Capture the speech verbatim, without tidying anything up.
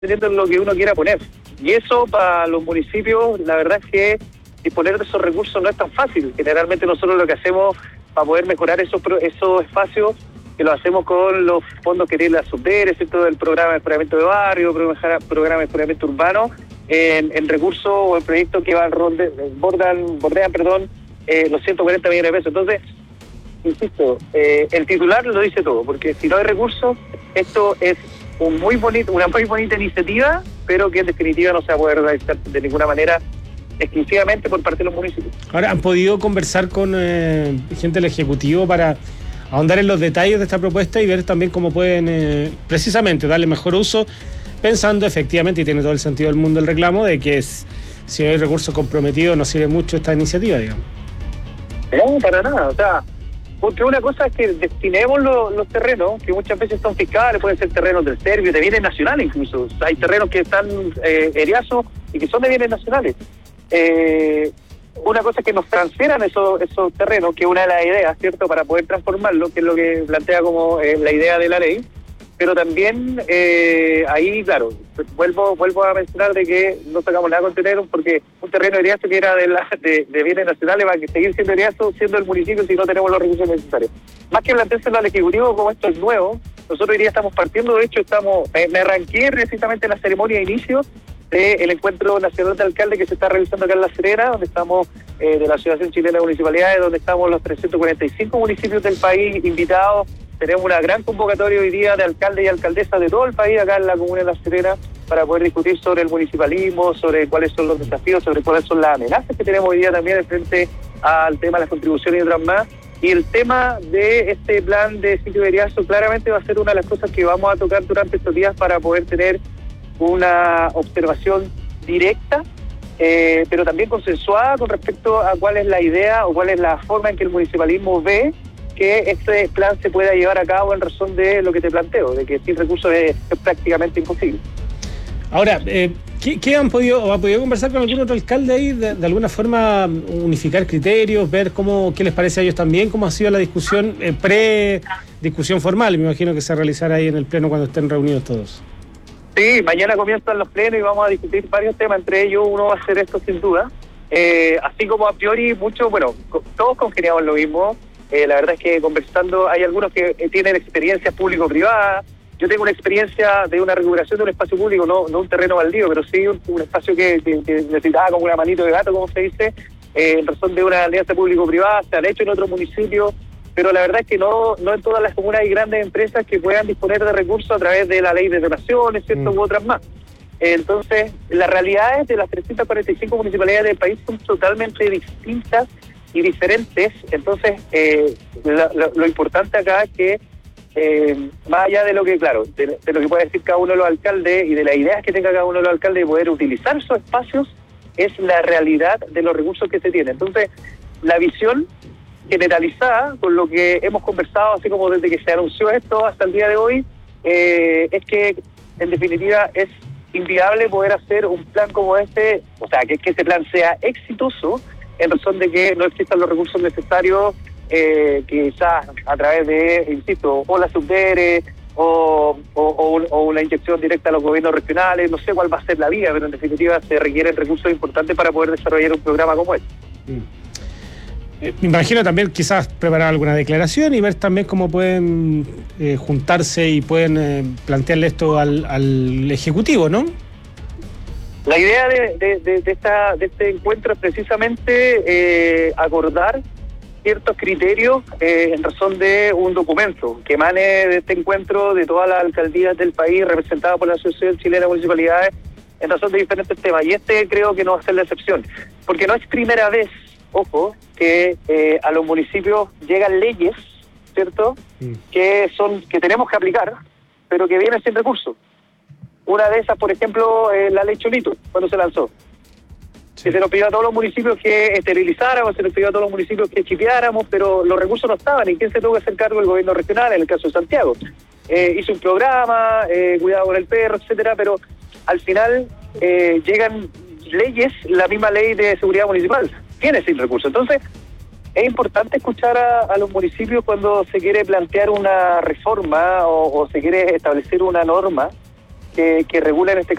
dependiendo de lo que uno quiera poner. Y eso para los municipios, la verdad es que disponer de esos recursos no es tan fácil. Generalmente nosotros lo que hacemos para poder mejorar esos esos espacios, que lo hacemos con los fondos que tiene la SUBDERE, ¿cierto? Del programa de mejoramiento de barrio, programa de mejoramiento urbano, en, en recursos o en proyectos que van ronde, bordan, bordean perdón, eh, los ciento cuarenta millones de pesos. Entonces, insisto, eh, el titular lo dice todo, porque si no hay recursos, esto es un muy bonito, una muy bonita iniciativa, pero que en definitiva no se va a poder realizar de ninguna manera exclusivamente por parte de los municipios. Ahora, ¿han podido conversar con eh, gente del Ejecutivo para ahondar en los detalles de esta propuesta y ver también cómo pueden eh, precisamente darle mejor uso, pensando efectivamente, y tiene todo el sentido del mundo el reclamo, de que es, si no hay recursos comprometidos no sirve mucho esta iniciativa, digamos? No, para nada, o sea, porque una cosa es que destinemos los, los terrenos, que muchas veces son fiscales, pueden ser terrenos del Servio, de bienes nacionales incluso. O sea, hay terrenos que están eh, eriazos y que son de bienes nacionales. Eh, una cosa es que nos transfieran esos, esos terrenos, que es una de las ideas, ¿cierto?, para poder transformarlo, que es lo que plantea como eh, la idea de la ley. Pero también eh, ahí, claro, vuelvo vuelvo a mencionar de que no sacamos nada con tener, porque un terreno eriazo que era de, la, de, de bienes nacionales va a seguir siendo eriazo, siendo el municipio, si no tenemos los recursos necesarios. Más que planteárselo al Ejecutivo, como esto es nuevo, nosotros hoy día estamos partiendo, de hecho, estamos eh, me arranqué precisamente en la ceremonia de inicio del Encuentro Nacional de Alcaldes que se está realizando acá en La Serena, donde estamos eh, de la Asociación Chilena de Municipalidades, donde estamos los trescientos cuarenta y cinco municipios del país invitados. Tenemos una gran convocatoria hoy día de alcaldes y alcaldesas de todo el país acá en la comuna de La Serena para poder discutir sobre el municipalismo, sobre cuáles son los desafíos, sobre cuáles son las amenazas que tenemos hoy día también en frente al tema de las contribuciones y otras más. Y el tema de este plan de sitio de eriazo claramente va a ser una de las cosas que vamos a tocar durante estos días para poder tener una observación directa, eh, pero también consensuada con respecto a cuál es la idea o cuál es la forma en que el municipalismo ve que este plan se pueda llevar a cabo en razón de lo que te planteo, de que sin recursos es, es prácticamente imposible. Ahora, eh, ¿qué, ¿qué han podido o ha podido conversar con algún otro alcalde ahí, de, de alguna forma unificar criterios, ver cómo qué les parece a ellos también, cómo ha sido la discusión eh, pre-discusión formal? Me imagino que se realizará ahí en el pleno cuando estén reunidos todos. Sí, mañana comienzan los plenos y vamos a discutir varios temas, entre ellos uno va a ser esto sin duda. Eh, así como a priori muchos, bueno, co- todos congeniamos lo mismo. Eh, la verdad es que conversando, hay algunos que eh, tienen experiencias público-privadas. Yo tengo una experiencia de una recuperación de un espacio público, no no un terreno baldío, pero sí un, un espacio que, que, que necesitaba como una manito de gato, como se dice, eh, en razón de una alianza público-privada. Se han hecho en otros municipios, pero la verdad es que no no en todas las comunas hay grandes empresas que puedan disponer de recursos a través de la ley de donaciones, ¿cierto?, mm. u otras más. Entonces, las realidades de las trescientas cuarenta y cinco municipalidades del país son totalmente distintas y diferentes. Entonces, eh, lo, lo, lo importante acá es que, eh, más allá de lo que, claro, de, de lo que puede decir cada uno de los alcaldes y de las ideas que tenga cada uno de los alcaldes de poder utilizar esos espacios, es la realidad de los recursos que se tienen. Entonces, la visión generalizada, con lo que hemos conversado, así como desde que se anunció esto hasta el día de hoy, eh, es que, en definitiva, es inviable poder hacer un plan como este, o sea, que, que ese plan sea exitoso, en razón de que no existan los recursos necesarios, eh, quizás a través de, insisto, o la SUBDERE, o, o, o, o una inyección directa a los gobiernos regionales. No sé cuál va a ser la vía, pero en definitiva se requieren recursos importantes para poder desarrollar un programa como este. Mm. Eh, me imagino también quizás preparar alguna declaración y ver también cómo pueden eh, juntarse y pueden eh, plantearle esto al, al Ejecutivo, ¿no? La idea de, de, de, de, esta, de este encuentro es precisamente eh, acordar ciertos criterios eh, en razón de un documento que emane de este encuentro de todas las alcaldías del país representadas por la Asociación Chilena de Municipalidades en razón de diferentes temas. Y este creo que no va a ser la excepción, porque no es primera vez, ojo, que eh, a los municipios llegan leyes, ¿cierto?, mm. que son que tenemos que aplicar, pero que vienen sin recursos. Una de esas, por ejemplo, eh, la ley Cholito, cuando se lanzó. Sí. Que se nos pidió a todos los municipios que esterilizáramos, se nos pidió a todos los municipios que chipeáramos, pero los recursos no estaban. ¿Y quién se tuvo que hacer cargo? El gobierno regional, en el caso de Santiago. Eh, hizo un programa, eh, cuidado con el perro, etcétera, pero al final eh, llegan leyes, la misma ley de seguridad municipal, viene sin recursos. Entonces, es importante escuchar a, a los municipios cuando se quiere plantear una reforma o, o se quiere establecer una norma que, que regulen este